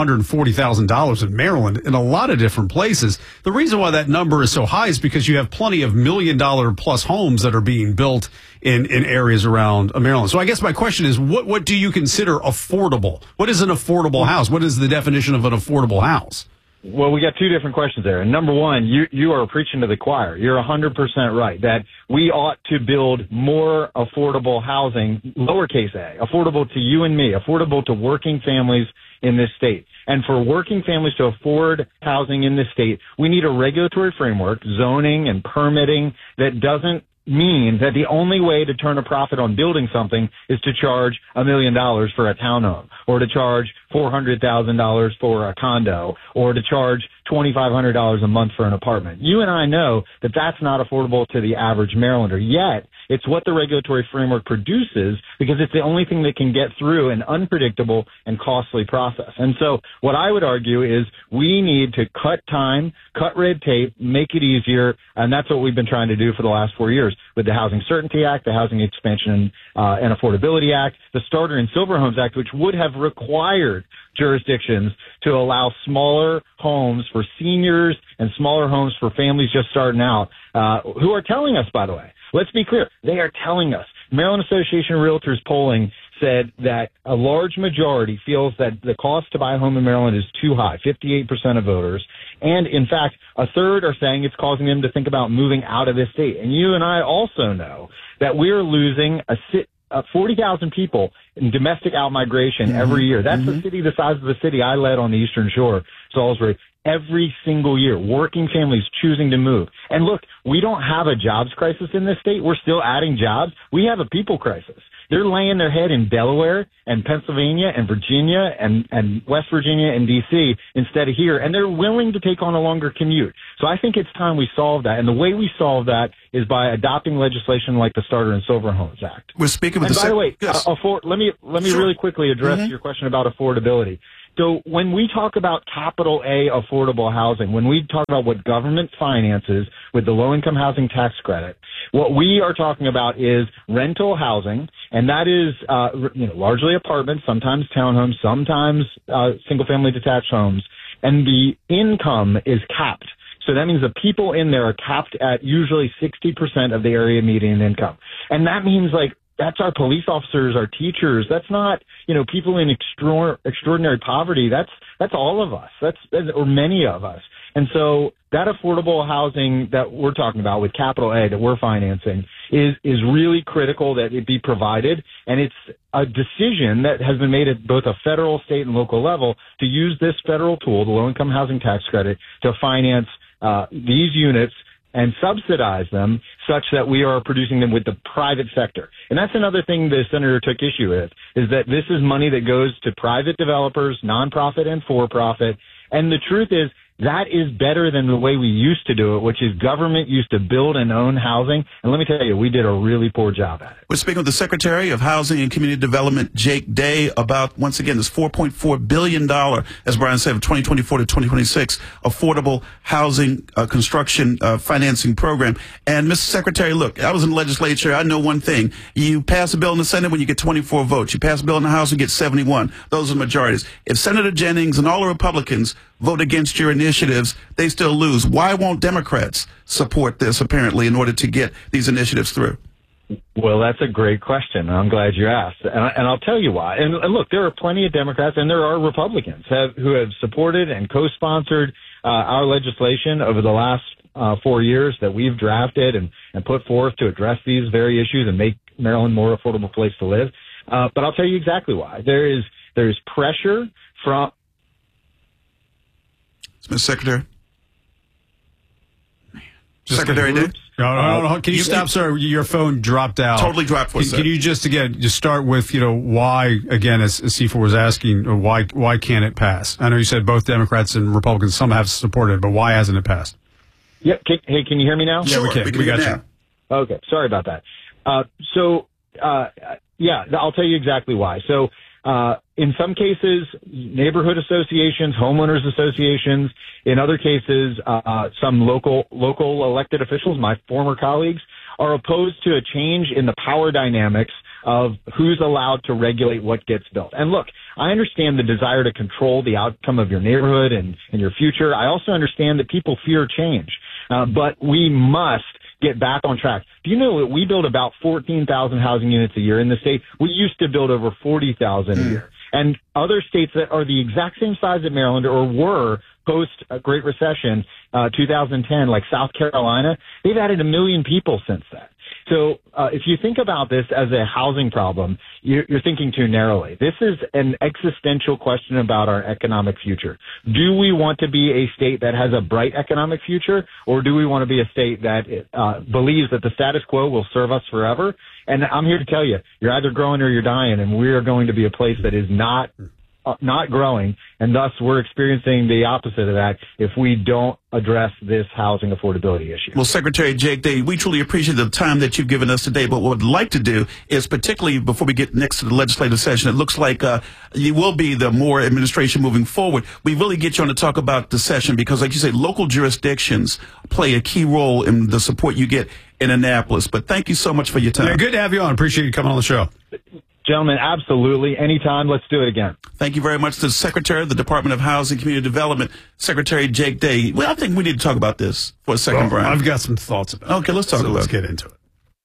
$440,000 in Maryland in a lot of different places. The reason why that number is so high is because you have plenty of $1 million plus homes that are being built in areas around Maryland. So I guess my question is, what do you consider affordable? What is an affordable house? What is the definition of an affordable house? Well, we got two different questions there. And number one, you are preaching to the choir. You're 100% right that we ought to build more affordable housing, lowercase a, affordable to you and me, affordable to working families in this state. And for working families to afford housing in this state, we need a regulatory framework, zoning and permitting that doesn't mean that the only way to turn a profit on building something is to charge $1 million for a townhome, or to charge $400,000 for a condo, or to charge $2,500 a month for an apartment. You and I know that that's not affordable to the average Marylander. Yet, It's what the regulatory framework produces, because it's the only thing that can get through an unpredictable and costly process. And so what I would argue is we need to cut time, cut red tape, make it easier, and that's what we've been trying to do for the last 4 years with the Housing Certainty Act, the Housing Expansion and Affordability Act, the Starter and Silver Homes Act, which would have required jurisdictions to allow smaller homes for seniors and smaller homes for families just starting out, who are telling us, by the way, let's be clear, they are telling us. Maryland Association of Realtors polling said that a large majority feels that the cost to buy a home in Maryland is too high, 58% of voters. And in fact, a third are saying it's causing them to think about moving out of this state. And you and I also know that we're losing 40,000 people in domestic outmigration every year. That's a city the size of the city I led on the Eastern Shore, Salisbury. Every single year, working families choosing to move. And look, we don't have a jobs crisis in this state. We're still adding jobs. We have a people crisis. They're laying their head in Delaware and Pennsylvania and Virginia and West Virginia and D.C. instead of here. And they're willing to take on a longer commute. So I think it's time we solve that. And the way we solve that is by adopting legislation like the Starter and Silver Homes Act. We're speaking with by the way, let me really quickly address your question about affordability. So when we talk about capital A affordable housing, when we talk about what government finances with the low-income housing tax credit, what we are talking about is rental housing, and that is largely apartments, sometimes townhomes, sometimes single-family detached homes, and the income is capped. So that means the people in there are capped at usually 60% of the area median income. And that means that's our police officers, our teachers. That's not, people in extraordinary poverty. That's all of us. Or many of us. And so that affordable housing that we're talking about with capital A that we're financing is really critical that it be provided. And it's a decision that has been made at both a federal, state, and local level to use this federal tool, the low-income housing tax credit, to finance these units and subsidize them such that we are producing them with the private sector. And that's another thing the senator took issue with, is that this is money that goes to private developers, nonprofit and for-profit. And the truth is, that is better than the way we used to do it, which is government used to build and own housing. And let me tell you, we did a really poor job at it. We're speaking with the Secretary of Housing and Community Development, Jake Day, about, once again, this $4.4 billion, as Brian said, 2024 to 2026 affordable housing construction financing program. And Mr. Secretary, look, I was in the legislature. I know one thing. You pass a bill in the Senate when you get 24 votes. You pass a bill in the House, you get 71. Those are majorities. If Senator Jennings and all the Republicans vote against your initiatives, they still lose. Why won't Democrats support this, apparently, in order to get these initiatives through? Well, that's a great question. I'm glad you asked. And I'll tell you why. And look, there are plenty of Democrats and there are Republicans who have supported and co-sponsored our legislation over the last 4 years that we've drafted and put forth to address these very issues and make Maryland a more affordable place to live. But I'll tell you exactly why. There is pressure from... Mr. Secretary? Secretary Day? No. Can you stop, sir? Your phone dropped out. Totally dropped for a second. Can you just start with, why, again, as C4 was asking, why can't it pass? I know you said both Democrats and Republicans, some have supported it, but why hasn't it passed? Yep. Hey, can you hear me now? Yeah, we can. We got you. Okay. Sorry about that. I'll tell you exactly why. So, in some cases, neighborhood associations, homeowners associations. In other cases, some local elected officials, my former colleagues, are opposed to a change in the power dynamics of who's allowed to regulate what gets built. And look, I understand the desire to control the outcome of your neighborhood and your future. I also understand that people fear change, but we must get back on track. Do you know that we build about 14,000 housing units a year in the state? We used to build over 40,000 a year. And other states that are the exact same size as Maryland or were post Great Recession, 2010, like South Carolina, they've added 1 million people since then. So if you think about this as a housing problem, you're thinking too narrowly. This is an existential question about our economic future. Do we want to be a state that has a bright economic future, or do we want to be a state that believes that the status quo will serve us forever? And I'm here to tell you, you're either growing or you're dying, and we are going to be a place that is not not growing, and thus we're experiencing the opposite of that if we don't address this housing affordability issue. Well, Secretary Jake Day, we truly appreciate the time that you've given us today, but what we'd like to do is, particularly before we get next to the legislative session, it looks like you will be the Moore administration moving forward. We really get you on to talk about the session because, like you say, local jurisdictions play a key role in the support you get in Annapolis. But thank you so much for your time. Yeah, good to have you on. Appreciate you coming on the show. Gentlemen, absolutely. Anytime. Let's do it again. Thank you very much to the Secretary of the Department of Housing and Community Development, Secretary Jake Day. Well, I think we need to talk about this for a second, Brian. I've got some thoughts about it. Okay, let's talk about it. Let's get into it.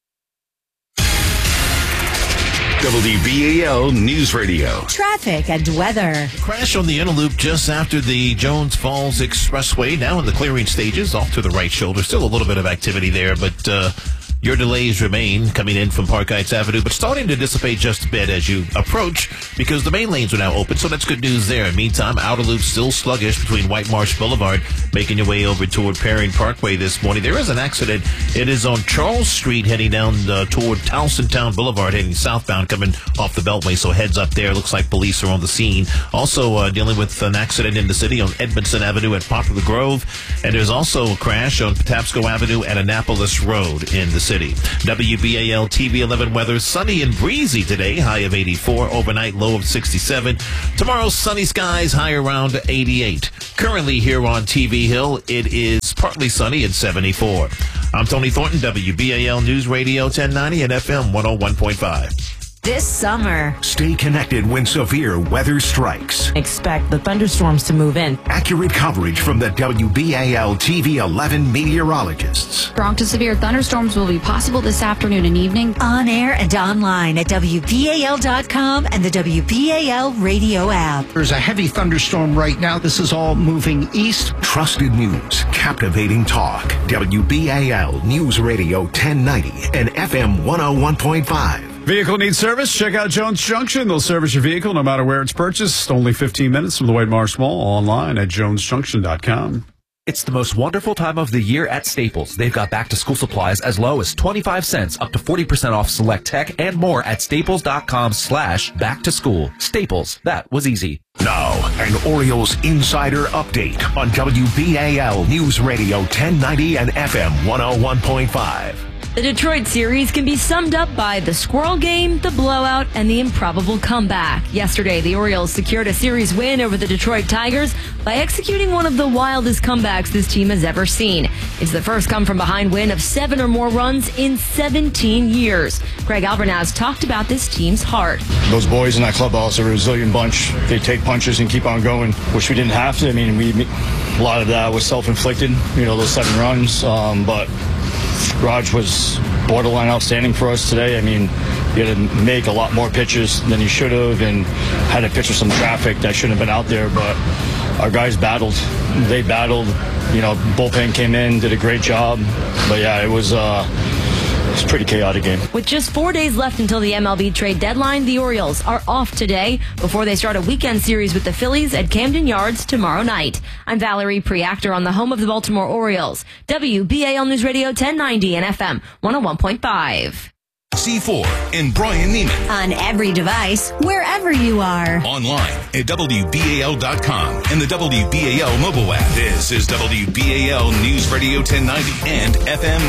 WBAL News Radio. Traffic and weather. Crash on the inner loop just after the Jones Falls Expressway. Now in the clearing stages, off to the right shoulder. Still a little bit of activity there, but your delays remain coming in from Park Heights Avenue, but starting to dissipate just a bit as you approach because the main lanes are now open, so that's good news there. Meantime, outer loop still sluggish between White Marsh Boulevard, making your way over toward Perrine Parkway this morning. There is an accident. It is on Charles Street heading down toward Townsendtown Boulevard, heading southbound, coming off the Beltway, so heads up there. Looks like police are on the scene. Also dealing with an accident in the city on Edmondson Avenue at Poplar Grove, and there's also a crash on Patapsco Avenue and Annapolis Road in the city. WBAL TV 11 weather, sunny and breezy today, high of 84, overnight low of 67. Tomorrow, sunny skies, high around 88. Currently here on TV Hill, it is partly sunny at 74. I'm Tony Thornton, WBAL News Radio 1090 and FM 101.5. This summer, stay connected when severe weather strikes. Expect the thunderstorms to move in. Accurate coverage from the WBAL TV 11 meteorologists. Strong to severe thunderstorms will be possible this afternoon and evening. On air and online at WBAL.com and the WBAL radio app. There's a heavy thunderstorm right now. This is all moving east. Trusted news, captivating talk. WBAL News Radio 1090 and FM 101.5. Vehicle needs service? Check out Jones Junction. They'll service your vehicle no matter where it's purchased. Only 15 minutes from the White Marsh Mall. Online at jonesjunction.com. It's the most wonderful time of the year at Staples. They've got back-to-school supplies as low as 25 cents, up to 40% off select tech, and more at staples.com/back-to-school. Staples. That was easy. Now, an Orioles insider update on WBAL News Radio 1090 and FM 101.5. The Detroit series can be summed up by the squirrel game, the blowout, and the improbable comeback. Yesterday, the Orioles secured a series win over the Detroit Tigers by executing one of the wildest comebacks this team has ever seen. It's the first come-from-behind win of 7 or more runs in 17 years. Greg Albernaz talked about this team's heart. Those boys in that clubhouse are a resilient bunch. They take punches and keep on going, which we didn't have to. I mean, a lot of that was self-inflicted, those 7 runs, but Raj was borderline outstanding for us today. I mean, he had to make a lot more pitches than he should have and had to pitch with some traffic that shouldn't have been out there, but our guys battled. They battled. Bullpen came in, did a great job. But yeah, it was a pretty chaotic game. With just 4 days left until the MLB trade deadline, the Orioles are off today before they start a weekend series with the Phillies at Camden Yards tomorrow night. I'm Valerie Preactor on the home of the Baltimore Orioles, WBAL News Radio 1090 and FM 101.5. C4 and Brian Neiman. On every device, wherever you are. Online at WBAL.com and the WBAL mobile app. This is WBAL News Radio 1090 and FM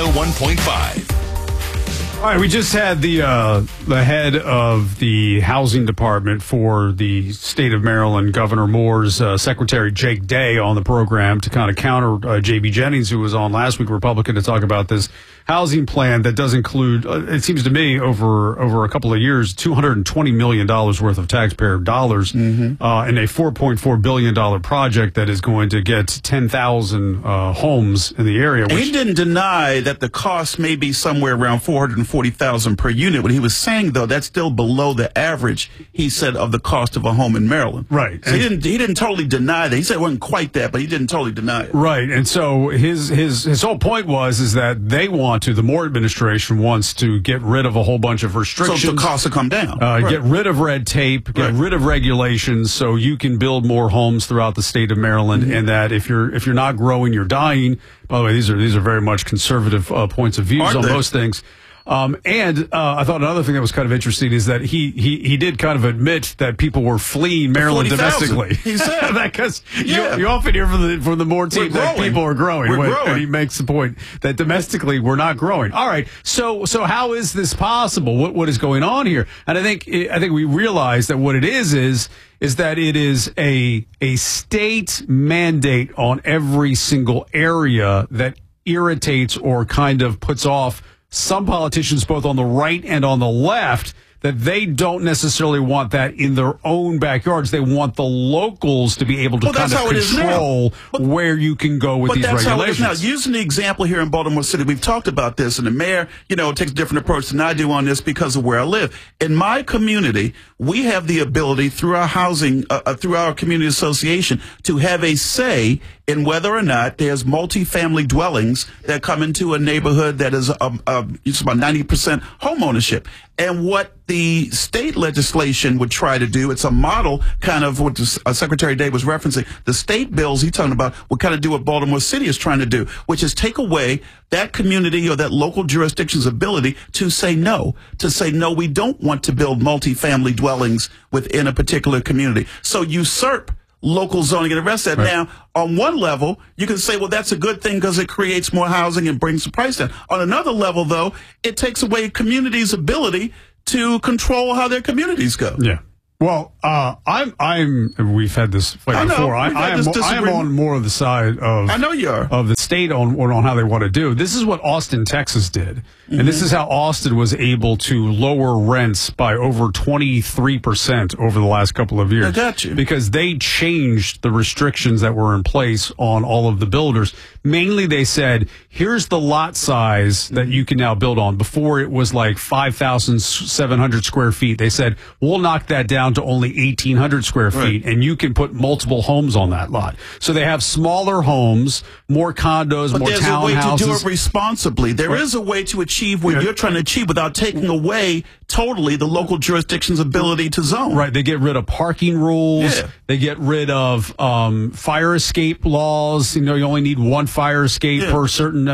101.5. All right, we just had the head of the housing department for the state of Maryland, Governor Moore's Secretary Jake Day, on the program to kind of counter J.B. Jennings, who was on last week, Republican, to talk about this housing plan that does include, it seems to me, over a couple of years, $220 million worth of taxpayer dollars in a $4.4 billion project that is going to get 10,000 homes in the area. He didn't deny that the cost may be somewhere around $440,000 per unit. What he was saying, though, that's still below the average, he said, of the cost of a home in Maryland. Right. So he didn't totally deny that. He said it wasn't quite that, but he didn't totally deny it. Right. And so his whole point is that they the Moore administration wants to get rid of a whole bunch of restrictions. So the costs will come down. Get rid of red tape, get rid of regulations so you can build more homes throughout the state of Maryland, and that if you're not growing, you're dying. By the way, these are very much conservative points of views on most things. And I thought another thing that was kind of interesting is that he did kind of admit that people were fleeing Maryland 40, domestically. He said that because you often hear from the more teams that people are growing. And he makes the point that domestically we're not growing. All right, so how is this possible? What is going on here? And I think we realize that what it is that it is a state mandate on every single area that irritates or kind of puts off some politicians both on the right and on the left, that they don't necessarily want that in their own backyards. They want the locals to be able to kind of control where you can go with these regulations. How it is now. Using the example here in Baltimore City, we've talked about this, and the mayor, takes a different approach than I do on this because of where I live. In my community, we have the ability through our housing, through our community association, to have a say in whether or not there's multifamily dwellings that come into a neighborhood that is it's about 90% home ownership. And what the state legislation would try to do, it's a model kind of what Secretary Day was referencing. The state bills he's talking about would kind of do what Baltimore City is trying to do, which is take away that community or that local jurisdiction's ability to say no, we don't want to build multifamily dwellings within a particular community. So usurp local zoning and the rest of that. Right. Now, on one level, you can say, well, that's a good thing because it creates more housing and brings the price down. On another level, though, it takes away communities' ability to control how their communities go. Yeah. Well, we've had this fight before. I am on more of the side of, I know you are, of the state on how they want to do. This is what Austin, Texas did. Mm-hmm. And this is how Austin was able to lower rents by over 23% over the last couple of years. I got you. Because they changed the restrictions that were in place on all of the builders. Mainly they said, here's the lot size that you can now build on. Before it was like 5,700 square feet. They said, we'll knock that down to only 1,800 square feet, and you can put multiple homes on that lot. So they have smaller homes, more condos, more townhouses. But there's a way to do it responsibly. There is a way to achieve what you're trying to achieve without taking away totally the local jurisdiction's ability to zone. Right. They get rid of parking rules. Yeah. They get rid of fire escape laws. You only need one fire escape per certain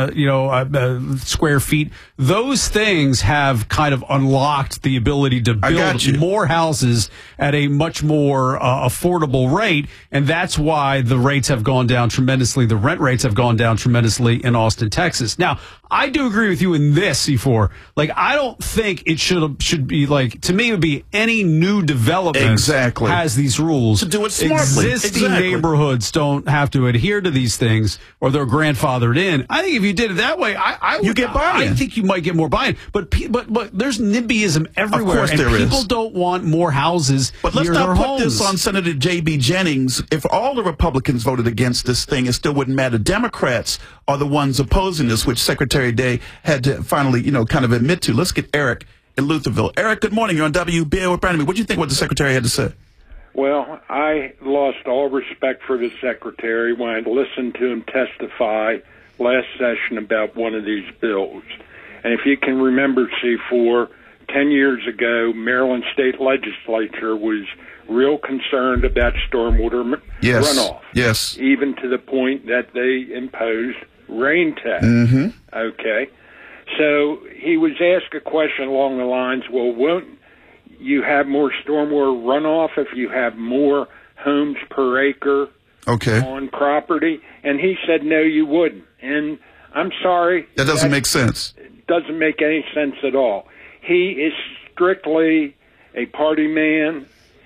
square feet. Those things have kind of unlocked the ability to build more houses at a much more affordable rate, and that's why the rates have gone down tremendously. The rent rates have gone down tremendously in Austin, Texas. Now, I do agree with you in this, C4. Like, I don't think it should be like, to me, it would be any new development has these rules. To do it smartly. Existing neighborhoods don't have to adhere to these things, or they're grandfathered in. I think if you did it that way, you get buy-in. I think you might get more buy-in. But there's NIMBYism everywhere, and people don't want more houses. But let's not put this on Senator J.B. Jennings. If all the Republicans voted against this thing, it still wouldn't matter. Democrats are the ones opposing this, which Secretary Day had to finally, kind of admit to. Let's get Eric in Lutherville. Eric, good morning. You're on WBAL with Brandon. What do you think what the Secretary had to say? Well, I lost all respect for the Secretary when I listened to him testify last session about one of these bills. And if you can remember, C4, 10 years ago, Maryland State Legislature was real concerned about stormwater runoff. Yes. Even to the point that they imposed rain tax. Mm-hmm. Okay. So he was asked a question along the lines, well, won't you have more stormwater runoff if you have more homes per acre on property? And he said, no, you wouldn't. And I'm sorry. That doesn't make sense. Doesn't make any sense at all. He is strictly a party man.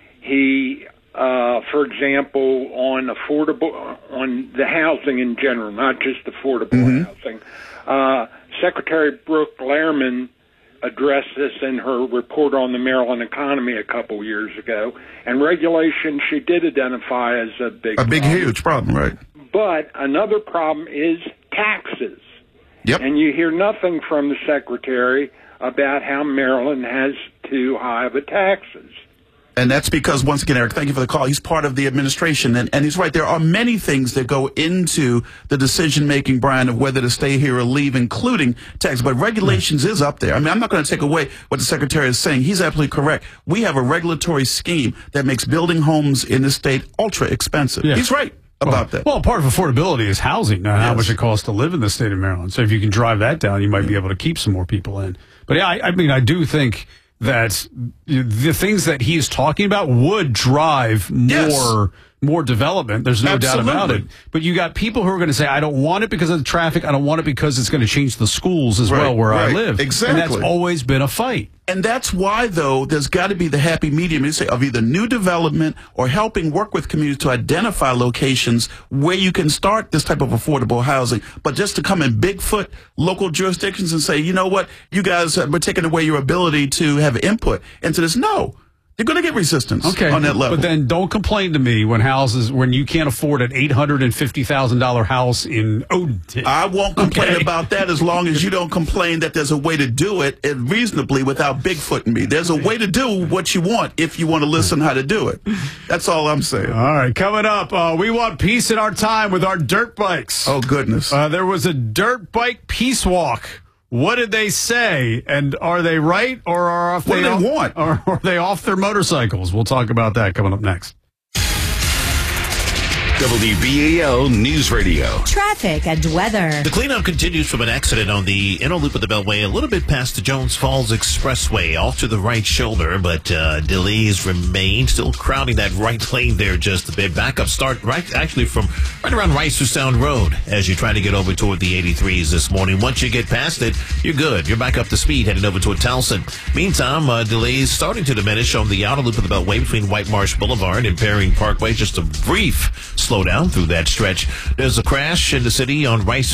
He, for example, on the housing in general, not just affordable housing, Secretary Brooke Lehrman addressed this in her report on the Maryland economy a couple years ago, and regulation she did identify as a big huge problem, right? But another problem is taxes. Yep. And you hear nothing from the Secretary about how Maryland has too high of a taxes. And that's because, once again, Eric, thank you for the call. He's part of the administration, and he's right. There are many things that go into the decision-making, Brian, of whether to stay here or leave, including tax. But regulations is up there. I mean, I'm not going to take away what the Secretary is saying. He's absolutely correct. We have a regulatory scheme that makes building homes in this state ultra expensive. Yeah. He's right. about that. Well, part of affordability is housing, not how much it costs to live in the state of Maryland. So if you can drive that down, you might be able to keep some more people in. But yeah, I mean, I do think that the things that he's talking about would drive more development. There's no doubt about it. But you got people who are going to say, I don't want it because of the traffic. I don't want it because it's going to change the schools as well where I live. Exactly. And that's always been a fight. And that's why, though, there's got to be the happy medium of either new development or helping work with communities to identify locations where you can start this type of affordable housing. But just to come in Bigfoot local jurisdictions and say, you know what, you guys, we're taking away your ability to have input into this. No. You're going to get resistance on that level. But then don't complain to me when you can't afford an $850,000 house in Odenton. I won't complain about that as long as you don't complain that there's a way to do it reasonably without Bigfooting me. There's a way to do what you want if you want to listen how to do it. That's all I'm saying. All right, coming up, we want peace in our time with our dirt bikes. Oh, goodness. There was a dirt bike peace walk. What did they say? And are they right or are they off their motorcycles? We'll talk about that coming up next. WBAL News Radio. Traffic and weather. The cleanup continues from an accident on the inner loop of the Beltway, a little bit past the Jones Falls Expressway, off to the right shoulder, but delays remain, still crowding that right lane there just a bit. Backup start right around Reisterstown Road as you try to get over toward the 83s this morning. Once you get past it, you're good. You're back up to speed heading over toward Towson. Meantime, delays starting to diminish on the outer loop of the Beltway between White Marsh Boulevard and Perring Parkway. Just a brief slowdown through that stretch. There's a crash in the city on Rice